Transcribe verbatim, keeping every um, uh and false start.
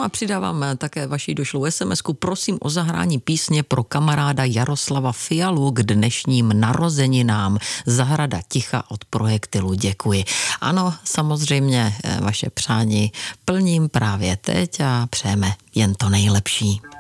a přidávám také vaši došlou SMSku. Prosím o zahrání písně pro kamaráda Jaroslava Fialu k dnešním narozeninám. Zahrada ticha od Projektilu. Děkuji. Ano, samozřejmě vaše přání plním právě teď a přejeme jen to nejlepší.